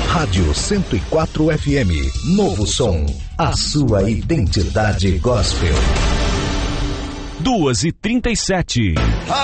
Rádio 104 FM, Novo Som, a sua identidade gospel. 2h37.